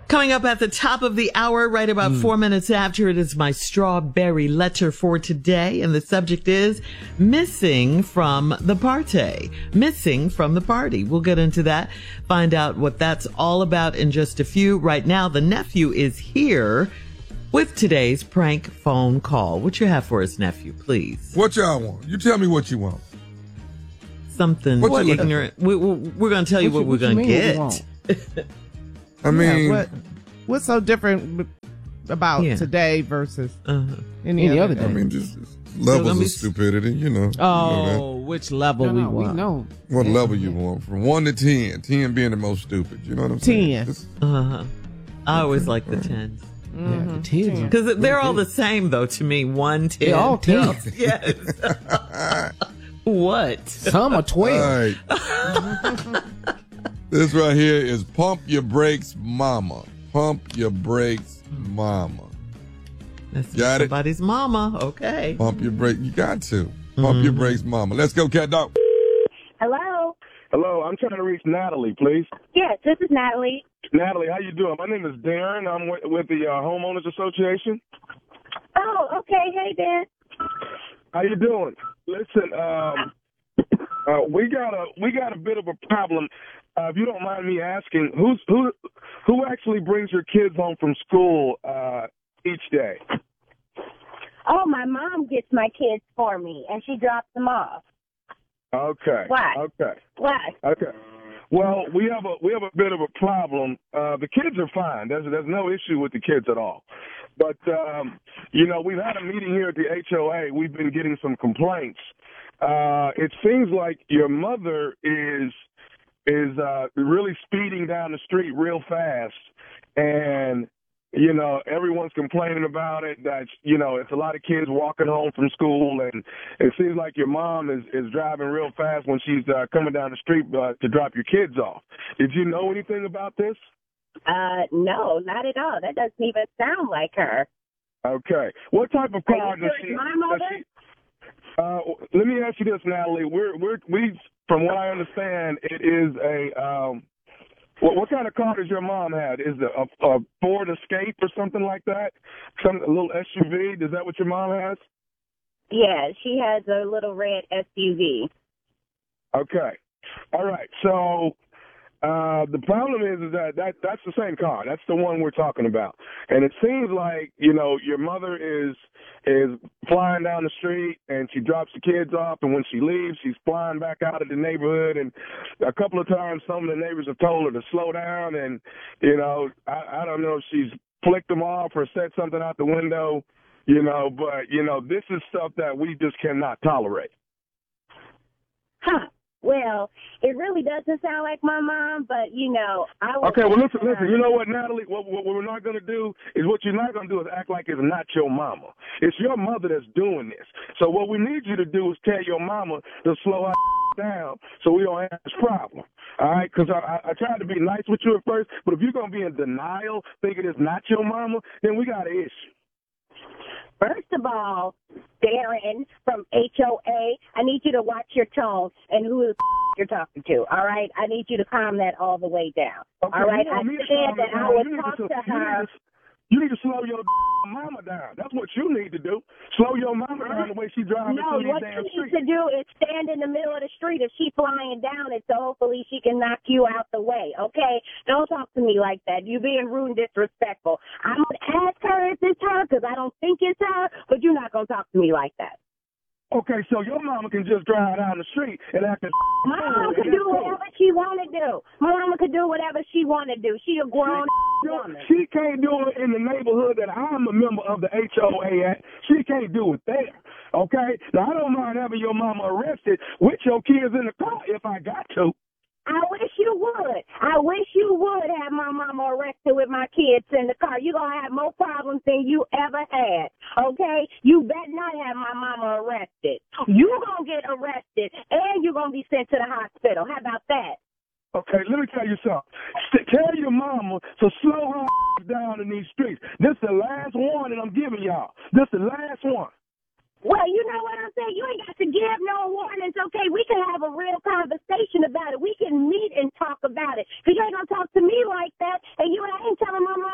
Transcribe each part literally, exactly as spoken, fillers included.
Coming up at the top of the hour, right about mm. four minutes after, it is my strawberry letter for today. And the subject is missing from the party. Missing from the party. We'll get into that, find out what that's all about in just a few. Right now, the nephew is here with today's prank phone call. What you have for us, nephew, please? What y'all want? You tell me what you want. Something what ignorant. We, we, we're going to tell you what, what, what we're going to get. I mean, yeah, what, what's so different about yeah. today versus uh-huh. any, any other day? I mean, just, just levels of stupidity, you know. Oh, you know which level no, no, we want? We know. What yeah. level you want? From one to ten. Ten being the most stupid. You know what I'm saying? Ten. Uh-huh. I always like the tens. Mm-hmm. Yeah, the tens. Because they're all the same, though, to me. One, ten. They're all tens. Yes. What? Some are twelve. Right. This right here is Pump Your Brakes Mama. Pump Your Brakes Mama. That's got somebody's it? mama. Okay. Pump your brakes. You got to. Pump mm-hmm. your brakes Mama. Let's go, cat dog. Hello? Hello, I'm trying to reach Natalie, please. Yes, this is Natalie. Natalie, how you doing? My name is Darren. I'm with, with the uh, Homeowners Association. Oh, okay. Hey, Dan. How you doing? Listen, um, uh, we got a we got a bit of a problem. Uh, if you don't mind me asking, who's who who actually brings your kids home from school uh, each day? Oh, my mom gets my kids for me, and she drops them off. Okay. Why? Okay. Why? Okay. Well, we have a we have a bit of a problem. Uh, the kids are fine. There's there's no issue with the kids at all. But um, you know, we've had a meeting here at the H O A. We've been getting some complaints. Uh, it seems like your mother is is uh, really speeding down the street real fast, and you know, everyone's complaining about it, that, you know, it's a lot of kids walking home from school, and it seems like your mom is, is driving real fast when she's uh, coming down the street uh, to drop your kids off. Did you know anything about this? Uh, no, not at all. That doesn't even sound like her. Okay. What type of car does sure she... my mother? She, uh, let me ask you this, Natalie. We're, we're, we, from what I understand, it is a... Um, What, what kind of car does your mom have? Is it a, a Ford Escape or something like that? Some a little S U V? Is that what your mom has? Yeah, she has a little red S U V. Okay. All right. So uh, the problem is, is that, that that's the same car. That's the one we're talking about. And it seems like, you know, your mother is is flying down the street and she drops the kids off, and when she leaves, she's flying back out of the neighborhood. And a couple of times some of the neighbors have told her to slow down, and, you know, I, I don't know if she's flicked them off or said something out the window, you know, but, you know, this is stuff that we just cannot tolerate. Huh. Well, it really doesn't sound like my mom, but, you know, I was... Okay, well, listen, listen. You know what, Natalie? What, what we're not going to do is what you're not going to do is act like it's not your mama. It's your mother that's doing this. So what we need you to do is tell your mama to slow her down so we don't have this problem. All right? Because I, I, I tried to be nice with you at first, but if you're going to be in denial, thinking it's not your mama, then we got an issue. First of all, Darren from H O A, I need you to watch your tone and who the you're talking to, all right? I need you to calm that all the way down, okay, all right? I said that I would talk to, to her. You need to slow your mama down. That's what you need to do. Slow your mama down the way she drives no, through these damn streets. No, what you need to do is stand in the middle of the street if she's flying down it, so hopefully she can knock you out the way, okay? Don't talk to me like that. You're being rude and disrespectful. I'm going to ask her if it's her because I don't think it's her, but you're not going to talk to me like that. Okay, so your mama can just drive down the street and act as... My mama could do whatever she want to do. My mama could do whatever she want to do. She a grown she, woman. She can't do it in the neighborhood that I'm a member of the H O A at. She can't do it there, okay? Now, I don't mind having your mama arrested with your kids in the car if I got to. I wish you would. I wish you would have my mama arrested with my kids in the car. You're going to have more problems than you ever had, okay? You better not have my mama arrested. You're going to get arrested, and you're going to be sent to the hospital. How about that? Okay, let me tell you something. Tell your mama to slow her down in these streets. This is the last warning I'm giving y'all. This is the last one. Well, you know what I'm saying? You ain't got to give no warnings, okay? We can have a real conversation about it. We can meet and talk about it. Because you ain't going to talk to me like that, and you ain't telling my mama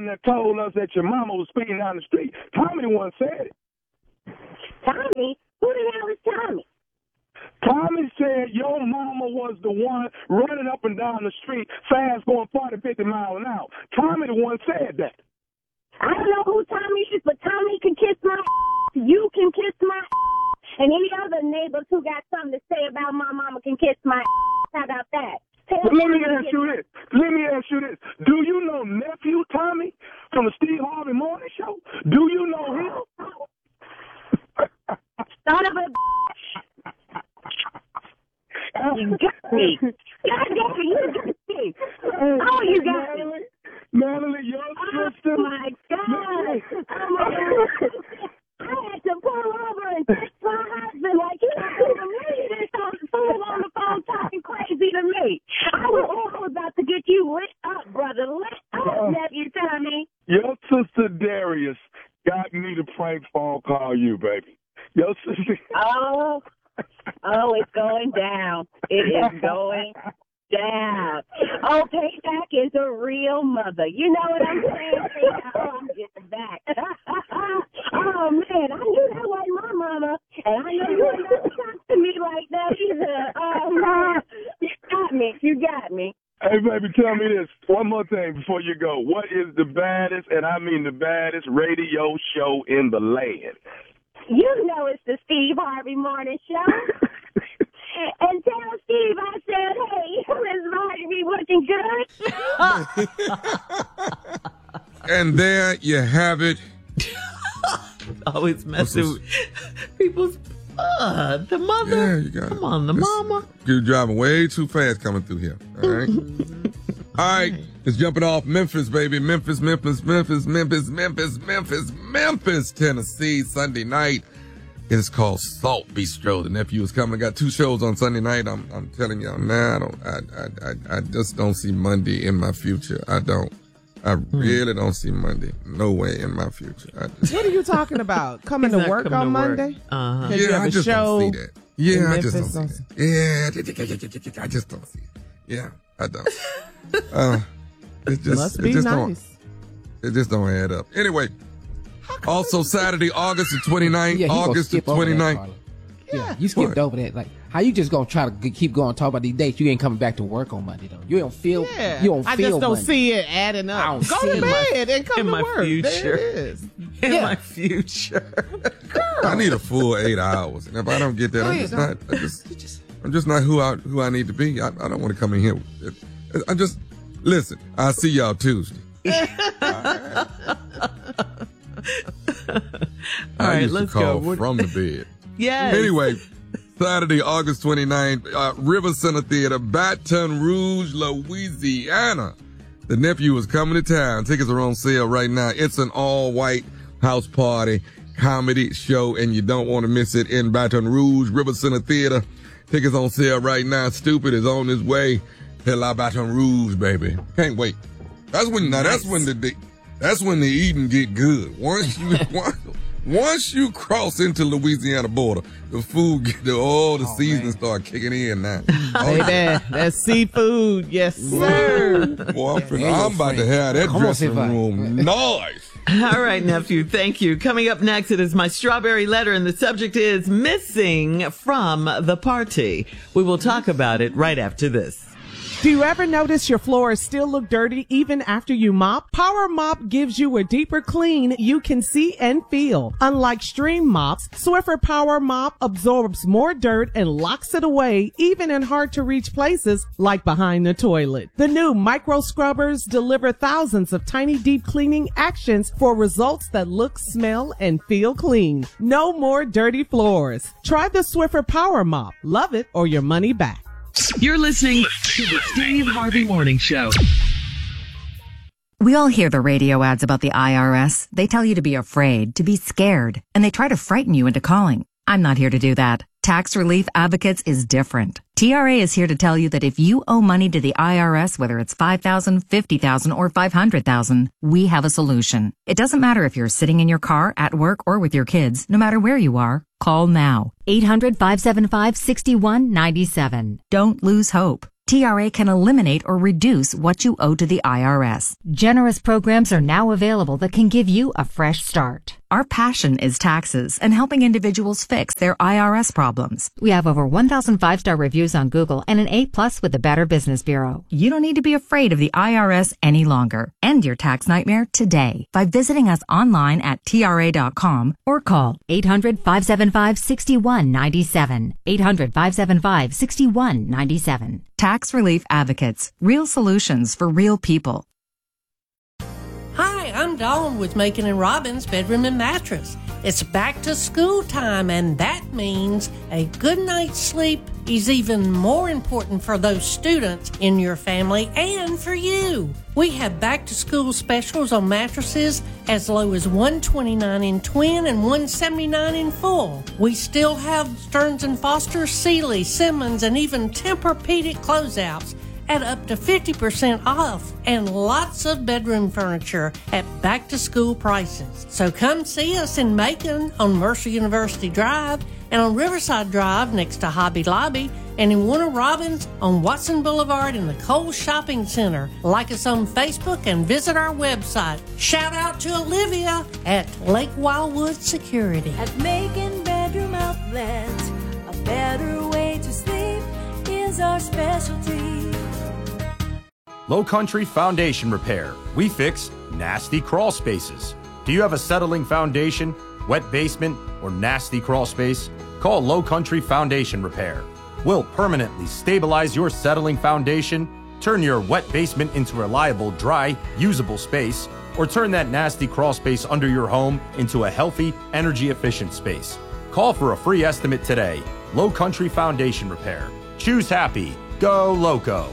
one that told us that your mama was speeding down the street. Tommy the one said it. Tommy? Who the hell is Tommy? Tommy said your mama was the one running up and down the street fast, going forty, fifty miles an hour. Tommy the one said that. I don't know who Tommy is, but Tommy can kiss my you can kiss my and any other neighbors who got something to say about my mama can kiss my How about that? Well, let me ask you this. Let me ask you this. Do you know nephew Tommy from the Steve Harvey Morning Show? Do you know him? Son of a You got me. God damn it, you got me. Oh, you got me. Natalie, your sister. Oh, my God. Oh, my God. I had to pull over and text my husband like, you don't even believe this on the phone on the phone talking crazy to me. I was, I was about to get you lit up, brother. Lit up, uh, nephew Tommy. Your sister Darius got me to prank phone call you, baby. Your sister. Oh, oh, it's going down. It is going down. Oh, Payback is a real mother. You know what I'm saying? Oh, I'm getting back. Oh, man, I knew that wasn't my mama, and I know you would never talk to me like that either. Oh, man, you got me. You got me. Hey, baby, tell me this. One more thing before you go. What is the baddest, and I mean the baddest, radio show in the land? You know it's the Steve Harvey Morning Show. And tell Steve I said, hey, Miss Marjorie looking good. And there you have it. Always messing with people's uh, the mother. Yeah, you got Come it. on, the this, mama. You're driving way too fast coming through here. All right. All right. It's jumping off Memphis, baby. Memphis, Memphis, Memphis, Memphis, Memphis, Memphis, Memphis, Tennessee, Sunday night. It is called Salt Bistro. The nephew is coming. I got two shows on Sunday night. I'm I'm telling y'all now. I don't. I I I, I just don't see Monday in my future. I don't. I really don't see Monday. No way in my future. I just, what are you talking about? Coming to work on Monday? Uh-huh. Yeah, you have I a just show don't see that. Yeah, I just don't see Memphis? that. Yeah, I just don't see it. Yeah, I don't. uh, it just, Must it be just nice. Don't, it just don't add up. Anyway, also Saturday, August the twenty-ninth. Yeah, he gonna August the skip over that, twenty-ninth. Carla. Yeah, you skipped What? over that. Like, how you just gonna try to g- keep going talk about these dates? You ain't coming back to work on Monday though. You don't feel. Yeah, You don't I feel. just don't Monday. see it adding I up. don't Go see to it in my- bed and come in to my work. future. There it is. In Yeah. my future. I need a full eight hours, and if I don't get that, I'm Go just ahead, not. I just, I'm just not who I who I need to be. I, I don't want to come in here. I just listen. I'll see y'all Tuesday. All right, used let's to call go. What- from the bed. Yes. Anyway, Saturday, August twenty-ninth, uh, River Center Theater, Baton Rouge, Louisiana. The nephew is coming to town. Tickets are on sale right now. It's an all-white house party comedy show, and you don't want to miss it in Baton Rouge, River Center Theater. Tickets on sale right now. Stupid is on his way. Hell, Baton Rouge, baby. Can't wait. That's when, now that's when the, the that's when the eating get good. Once you, once, once you cross into Louisiana border, the food, get, the, all the Oh, seasonings man. start kicking in now. Baby, that's seafood. Yes, sir. Boy, I'm, finna- There you go, I'm about to friend. have that Come on, dressing Sifa. room nice. All right, nephew. Thank you. Coming up next, it is my strawberry letter, and the subject is missing from the party. We will talk about it right after this. Do you ever notice your floors still look dirty even after you mop? Power Mop gives you a deeper clean you can see and feel. Unlike stream mops, Swiffer Power Mop absorbs more dirt and locks it away even in hard to reach places like behind the toilet. The new micro scrubbers deliver thousands of tiny deep cleaning actions for results that look, smell, and feel clean. No more dirty floors. Try the Swiffer Power Mop. Love it or your money back. You're listening to the Steve Harvey Morning Show. We all hear the radio ads about the I R S. They tell you to be afraid, to be scared, and they try to frighten you into calling. I'm not here to do that. Tax Relief Advocates is different. T R A is here to tell you that if you owe money to the I R S, whether it's five thousand dollars, fifty thousand dollars, or five hundred thousand dollars, we have a solution. It doesn't matter if you're sitting in your car, at work, or with your kids. No matter where you are, call now. eight hundred, five seven five, six one nine seven. Don't lose hope. T R A can eliminate or reduce what you owe to the I R S. Generous programs are now available that can give you a fresh start. Our passion is taxes and helping individuals fix their I R S problems. We have over one thousand five-star reviews on Google and an A plus with the Better Business Bureau. You don't need to be afraid of the I R S any longer. End your tax nightmare today by visiting us online at T R A dot com or call eight hundred, five seven five, six one nine seven. eight hundred, five seven five, six one nine seven. Tax Relief Advocates. Real solutions for real people. Hi, I'm Dawn with Macon and Robbins Bedroom and Mattress. It's back to school time, and that means a good night's sleep is even more important for those students in your family and for you. We have back to school specials on mattresses as low as one hundred twenty-nine dollars in twin and one hundred seventy-nine dollars in full. We still have Stearns and Foster, Sealy, Simmons, and even Tempur-Pedic closeouts at up to fifty percent off, and lots of bedroom furniture at back-to-school prices. So come see us in Macon on Mercer University Drive and on Riverside Drive next to Hobby Lobby, and in Warner Robins on Watson Boulevard in the Kohl's Shopping Center. Like us on Facebook and visit our website. Shout out to Olivia at Lake Wildwood Security. At Macon Bedroom Outlet, a better way to sleep is our specialty. Low Country Foundation Repair. We fix nasty crawl spaces. Do you have a settling foundation, wet basement, or nasty crawl space? Call Low Country Foundation Repair. We'll permanently stabilize your settling foundation, turn your wet basement into reliable, dry, usable space, or turn that nasty crawl space under your home into a healthy, energy-efficient space. Call for a free estimate today. Low Country Foundation Repair. Choose happy. Go Loco.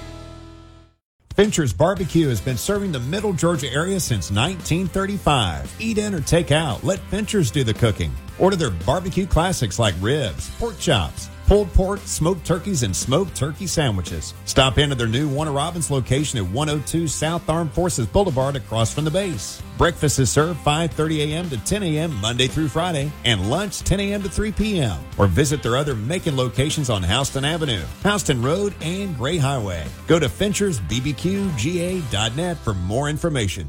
Fincher's Barbecue has been serving the Middle Georgia area since nineteen thirty-five. Eat in or take out. Let Fincher's do the cooking. Order their barbecue classics like ribs, pork chops, pulled pork, smoked turkeys, and smoked turkey sandwiches. Stop into their new Warner Robins location at one oh two South Armed Forces Boulevard across from the base. Breakfast is served five thirty a.m. to ten a.m. Monday through Friday, and lunch ten a.m. to three p.m. Or visit their other Macon locations on Houston Avenue, Houston Road, and Gray Highway. Go to Finchers B B Q G A dot net for more information.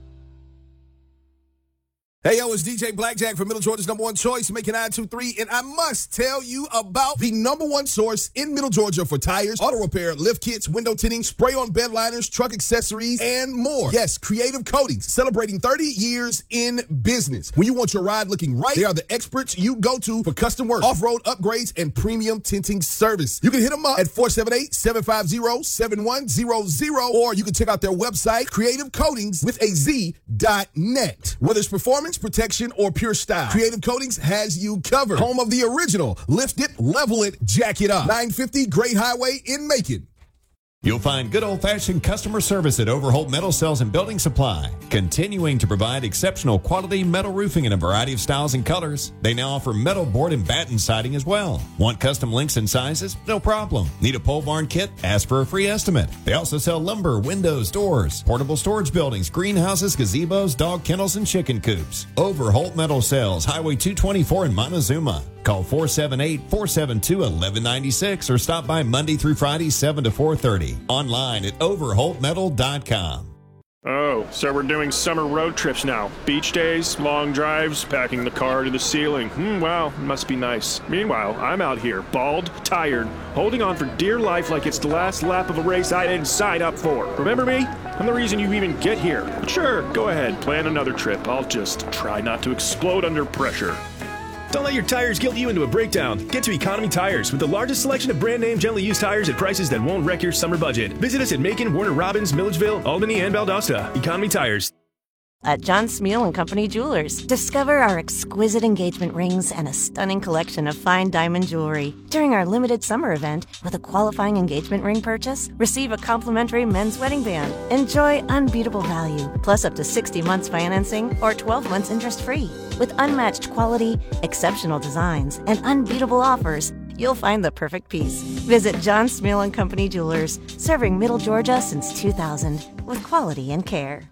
Hey, yo, it's D J Blackjack from Middle Georgia's number one choice, Macon nine two three, and I must tell you about the number one source in Middle Georgia for tires, auto repair, lift kits, window tinting, spray-on bed liners, truck accessories, and more. Yes, Creative Coatings, celebrating thirty years in business. When you want your ride looking right, they are the experts you go to for custom work, off-road upgrades, and premium tinting service. You can hit them up at four seven eight, seven five zero, seven one zero zero, or you can check out their website, creative coatings with a Z dot net. Whether it's performance, protection, or pure style, Creative Coatings has you covered. Home of the original lift it, level it, jack it up. nine fifty Great Highway in Macon. You'll find good old-fashioned customer service at Overholt Metal Sales and Building Supply, continuing to provide exceptional quality metal roofing in a variety of styles and colors. They now offer metal board and batten siding as well. Want custom links and sizes? No problem. Need a pole barn kit? Ask for a free estimate. They also sell lumber, windows, doors, portable storage buildings, greenhouses, gazebos, dog kennels, and chicken coops. Overholt Metal Sales, Highway two twenty-four in Montezuma. Call four seven eight, four seven two, one one nine six or stop by Monday through Friday, seven to four thirty. Online at overholt metal dot com. Oh, so we're doing summer road trips now. Beach days, long drives, packing the car to the ceiling. Hmm, wow, it must be nice. Meanwhile, I'm out here, bald, tired, holding on for dear life like it's the last lap of a race I didn't sign up for. Remember me? I'm the reason you even get here. But sure, go ahead, plan another trip. I'll just try not to explode under pressure. Don't let your tires guilt you into a breakdown. Get to Economy Tires with the largest selection of brand name gently used tires at prices that won't wreck your summer budget. Visit us at Macon, Warner Robins, Milledgeville, Albany, and Valdosta. Economy Tires. At John Smeal and Company Jewelers, discover our exquisite engagement rings and a stunning collection of fine diamond jewelry. During our limited summer event, with a qualifying engagement ring purchase, receive a complimentary men's wedding band. Enjoy unbeatable value, plus up to sixty months financing or twelve months interest-free. With unmatched quality, exceptional designs, and unbeatable offers, you'll find the perfect piece. Visit John Smeal and Company Jewelers, serving Middle Georgia since two thousand, with quality and care.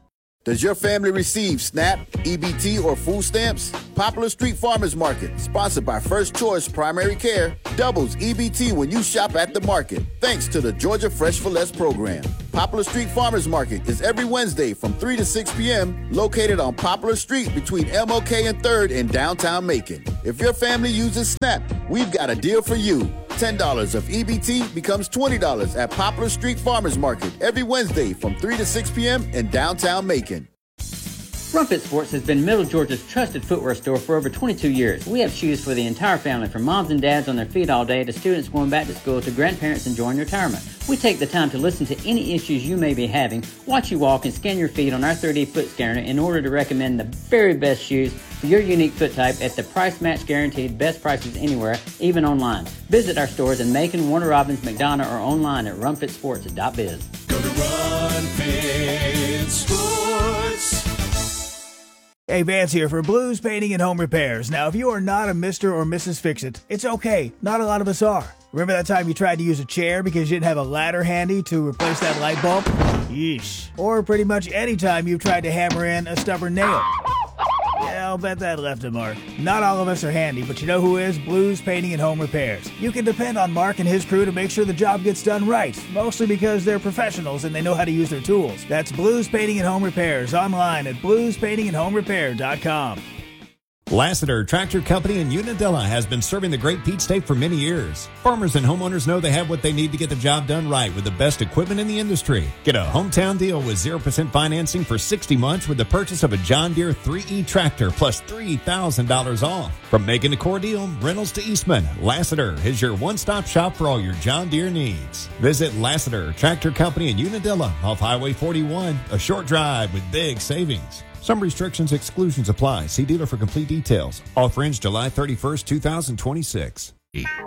Does your family receive SNAP, E B T, or food stamps? Popular Street Farmers Market, sponsored by First Choice Primary Care, doubles E B T when you shop at the market, thanks to the Georgia Fresh for Less program. Poplar Street Farmers Market is every Wednesday from three to six p.m. located on Poplar Street between M L K and third in downtown Macon. If your family uses SNAP, we've got a deal for you. ten dollars of E B T becomes twenty dollars at Poplar Street Farmers Market every Wednesday from three to six p.m. in downtown Macon. Rumpet Sports has been Middle Georgia's trusted footwear store for over twenty-two years. We have shoes for the entire family, from moms and dads on their feet all day to students going back to school to grandparents enjoying retirement. We take the time to listen to any issues you may be having, watch you walk, and scan your feet on our thirty foot scanner in order to recommend the very best shoes for your unique foot type at the price match guaranteed best prices anywhere, even online. Visit our stores in Macon, Warner Robins, McDonough, or online at rumpet sports dot biz. Go to Rumpet Sports. Hey, Vance here for Blues Painting and Home Repairs. Now, if you are not a Mister or Missus Fix-It, it's okay. Not a lot of us are. Remember that time you tried to use a chair because you didn't have a ladder handy to replace that light bulb? Yeesh. Or pretty much any time you've tried to hammer in a stubborn nail. Yeah, I'll bet that left a mark. Not all of us are handy, but you know who is? Blues Painting and Home Repairs. You can depend on Mark and his crew to make sure the job gets done right, mostly because they're professionals and they know how to use their tools. That's Blues Painting and Home Repairs, online at blues painting and home repair dot com. Lassiter Tractor Company in Unadilla has been serving the Great Peach State for many years. Farmers and homeowners know they have what they need to get the job done right with the best equipment in the industry. Get a hometown deal with zero percent financing for sixty months with the purchase of a John Deere three E tractor plus three thousand dollars off. From Macon to Cordele, Reynolds to Eastman, Lassiter is your one-stop shop for all your John Deere needs. Visit Lassiter Tractor Company in Unadilla off Highway forty-one, a short drive with big savings. Some restrictions, exclusions apply. See dealer for complete details. Offer ends July thirty-first, two thousand twenty-six.